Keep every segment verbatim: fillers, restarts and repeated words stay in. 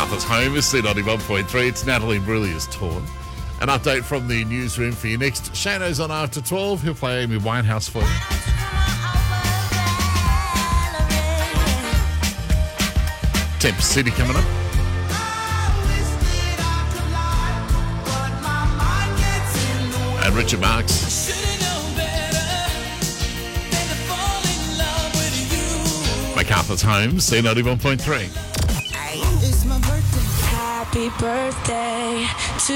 MacArthur's home is C ninety-one point three. It's Natalie Brulia's Torn. An update from the newsroom for you next. Shano's on after twelve. He'll play Amy Winehouse for you. Temp City coming up. And Richard Marx. MacArthur's home, C ninety-one point three. It's my birthday. Happy birthday to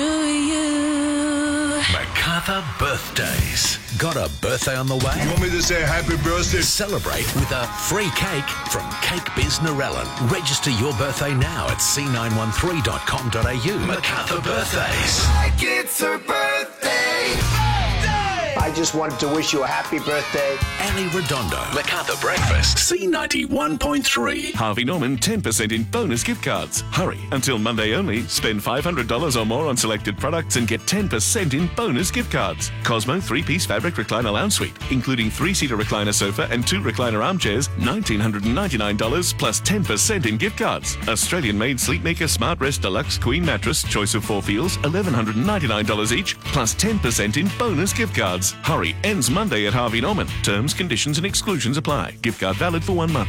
you. MacArthur birthdays. Got a birthday on the way? You want me to say happy birthday? Celebrate with a free cake from Cake Biz Narellan. Register your birthday now at c nine one three dot com dot a u. MacArthur birthdays. Like it's her birthday. I just wanted to wish you a happy birthday. Ali Redondo. MacArthur Breakfast. C ninety-one point three. Harvey Norman ten percent in bonus gift cards. Hurry. Until Monday only, spend five hundred dollars or more on selected products and get ten percent in bonus gift cards. Cosmo three-piece fabric recliner lounge suite, including three-seater recliner sofa and two recliner armchairs, one thousand nine hundred ninety-nine dollars plus ten percent in gift cards. Australian-made Sleepmaker Smart Rest Deluxe Queen Mattress, choice of four feels, one thousand one hundred ninety-nine dollars each, plus ten percent in bonus gift cards. Hurry, ends Monday at Harvey Norman. Terms, conditions and exclusions apply. Gift card valid for one month.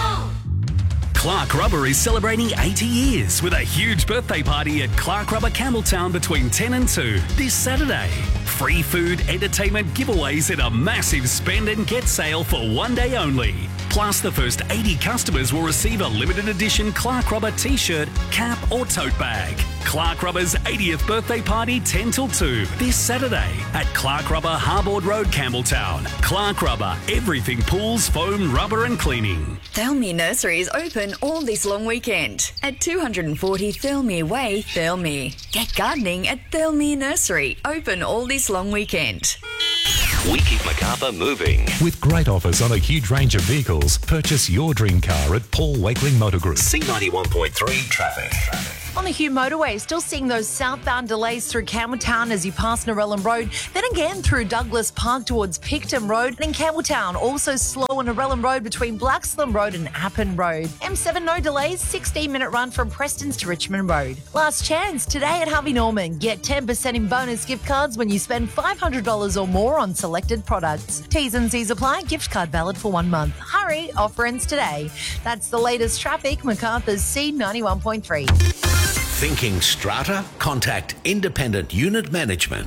Clark Rubber is celebrating eighty years with a huge birthday party at Clark Rubber Campbelltown between ten and two this Saturday. Free food, entertainment, giveaways and a massive spend and get sale for one day only. Plus, the first eighty customers will receive a limited edition Clark Rubber t-shirt, cap or tote bag. Clark Rubber's eightieth birthday party ten till two this Saturday at Clark Rubber Harbord Road, Campbelltown. Clark Rubber, everything pools, foam, rubber and cleaning. Thirlmere Nursery is open all this long weekend at two hundred forty Thirlmere Way, Thirlmere. Get gardening at Thirlmere Nursery, open all this long weekend. We keep MacArthur moving. With great offers on a huge range of vehicles, purchase your dream car at Paul Wakeling Motor Group. C ninety-one point three traffic. On the Hugh Motorway, still seeing those southbound delays through Campbelltown as you pass Narellan Road, then again through Douglas Park towards Picton Road, and in Campbelltown, also slow on Narellan Road between Blackslam Road and Appin Road. M seven, no delays, sixteen minute run from Prestons to Richmond Road. Last chance, today at Harvey Norman. Get ten percent in bonus gift cards when you spend five hundred dollars or more on selected products. T's and C's apply, gift card valid for one month. Hurry, offer ends today. That's the latest traffic, MacArthur's C ninety-one point three. Thinking strata? Contact Independent Unit Management.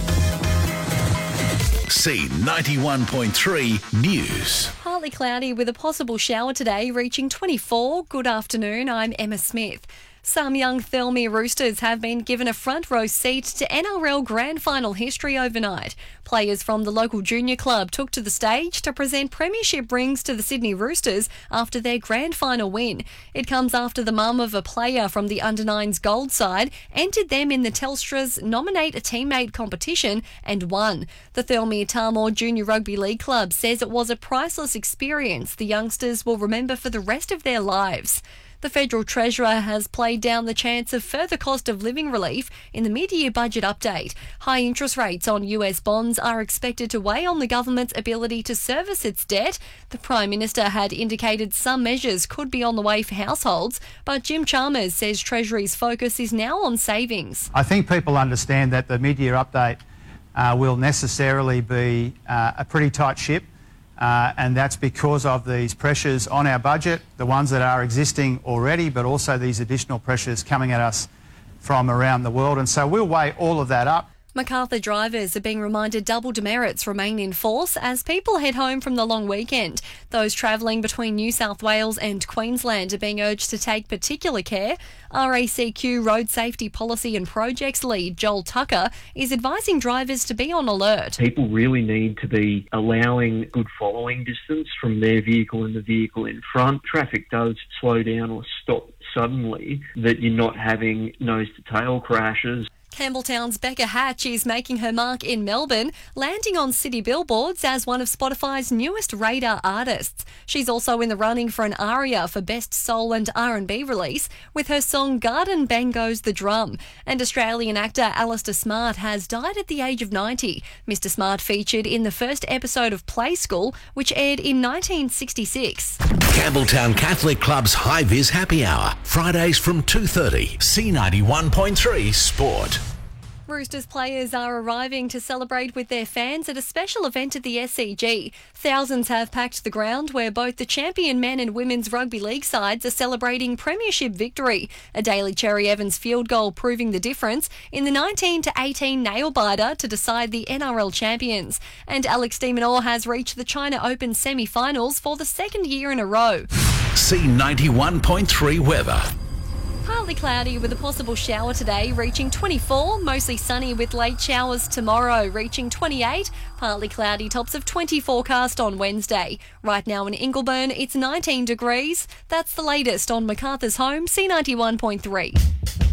C ninety-one point three News. Partly cloudy with a possible shower today, reaching twenty-four. Good afternoon, I'm Emma Smith. Some young Thirlmere Roosters have been given a front row seat to N R L Grand Final history overnight. Players from the local junior club took to the stage to present premiership rings to the Sydney Roosters after their Grand Final win. It comes after the mum of a player from the under nines Gold side entered them in the Telstra's Nominate a Teammate competition and won. The Thirlmere Tarmore Junior Rugby League Club says it was a priceless experience the youngsters will remember for the rest of their lives. The Federal Treasurer has played down the chance of further cost of living relief in the mid-year budget update. High interest rates on U S bonds are expected to weigh on the government's ability to service its debt. The Prime Minister had indicated some measures could be on the way for households, but Jim Chalmers says Treasury's focus is now on savings. I think people understand that the mid-year update uh, will necessarily be uh, a pretty tight ship. Uh, and that's because of these pressures on our budget, the ones that are existing already, but also these additional pressures coming at us from around the world. And so we'll weigh all of that up. MacArthur drivers are being reminded double demerits remain in force as people head home from the long weekend. Those travelling between New South Wales and Queensland are being urged to take particular care. R A C Q Road Safety Policy and Projects Lead Joel Tucker is advising drivers to be on alert. People really need to be allowing good following distance from their vehicle and the vehicle in front. Traffic does slow down or stop suddenly, that you're not having nose-to-tail crashes. Campbelltown's Becca Hatch is making her mark in Melbourne, landing on city billboards as one of Spotify's newest radar artists. She's also in the running for an ARIA for Best Soul and R and B release with her song Garden Bango's The Drum. And Australian actor Alistair Smart has died at the age of ninety. Mister Smart featured in the first episode of Play School, which aired in nineteen sixty-six. Campbelltown Catholic Club's High Vis Happy Hour, Fridays from two thirty. C ninety-one point three Sport. Roosters players are arriving to celebrate with their fans at a special event at the S C G. Thousands have packed the ground where both the champion men and women's rugby league sides are celebrating premiership victory. A Daly Cherry Evans field goal proving the difference in the nineteen to eighteen nail-biter to decide the N R L champions. And Alex de Minaur has reached the China Open semi-finals for the second year in a row. C ninety-one point three weather. Partly cloudy with a possible shower today, reaching twenty-four. Mostly sunny with late showers tomorrow, reaching twenty-eight. Partly cloudy, tops of twenty forecast on Wednesday. Right now in Ingleburn, it's nineteen degrees. That's the latest on MacArthur's Home, C ninety-one point three.